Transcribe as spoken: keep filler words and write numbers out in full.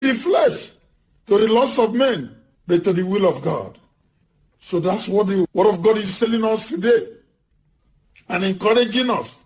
the flesh, to the lusts of men, but to the will of God. So that's what the Word of God is telling us today and encouraging us